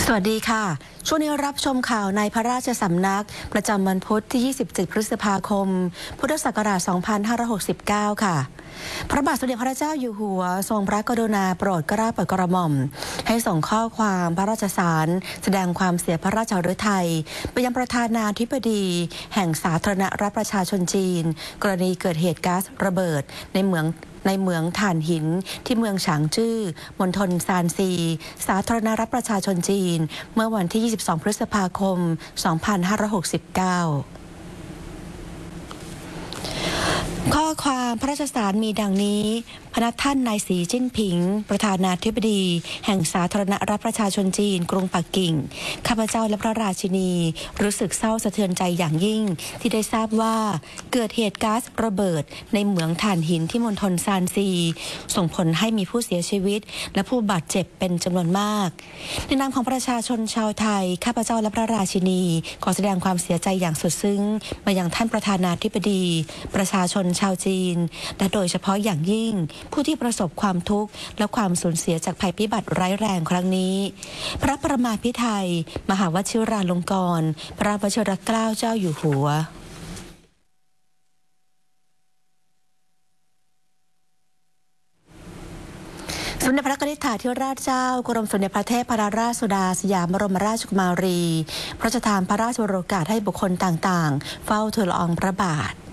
สวัสดีค่ะช่วงนี้รับชมข่าวในพระราชสำนักประจำวันพุธที่ 27 พฤษภาคม พุทธศักราช 2569 ค่ะ พระบาทสมเด็จพระเจ้าอยู่หัวทรงพระกรุณาโปรดเกล้าโปรดกระหม่อมให้ส่งข้อความพระราชสารแสดงความเสียพระราชฤทัยไปยังประธานาธิบดีแห่งสาธารณรัฐประชาชนจีนกรณีเกิดเหตุก๊าซระเบิดในเมืองถ่านหินที่เมืองฉางจื้อมณฑลซานซีสาธารณรัฐประชาชนจีนเมื่อวันที่ 22 พฤษภาคม 2569 ข้อความพระราชสารมีดังนี้พระท่านนายสีจิ้นผิงประธานาธิบดีแห่งสาธารณรัฐประชาชนจีนกรุงปักกิ่งข้าพเจ้าและพระราชินีรู้สึกเศร้าสะเทือนใจอย่างยิ่งที่ได้ทราบว่าเกิดเหตุก๊าซระเบิดในเหมืองถ่านหินที่มณฑลซานซีส่งผลให้มีผู้เสียชีวิตและผู้บาดเจ็บเป็นจำนวนมากในนามของประชาชนชาวไทยข้าพเจ้าและพระราชินีขอแสดงความเสียใจอย่างสุดซึ้งมายังท่านประธานาธิบดีประชาชนชาวจีนและโดยเฉพาะอย่างยิ่งผู้ที่ประสบความทุกข์และความสูญเสียจากภัยพิบัติร้ายแรงครั้งนี้พระประมาภิไธยมหาวชิราลงกรณ์พระวชิรเกล้าเจ้าอยู่หัวสมเด็จพระนิธิถาธิราชเจ้ากรมสมเด็จพระเทพรัตนราชสุดาสยามบรมราชกุมารีพระราชทานพระราชโองการให้บุคคลต่างๆเฝ้าทูลละอองพระบาท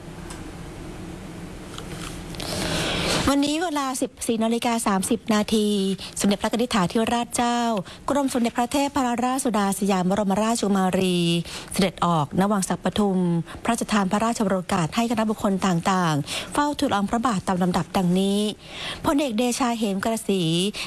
วันนี้เวลา 14:30 นาทีสมเด็จพระนิธิถาธิราชเจ้ากรมสมเด็จพระเทพรัตนราชสุดาสยามบรมราชกุมารีเสด็จออกณวังศักดิ์ปทุมพระราชทานพระราชโองการให้คณะบุคคลต่างๆเฝ้าทูลละอองพระบาทตามลำดับดังนี้พลเอกเดชาเหมกระศรี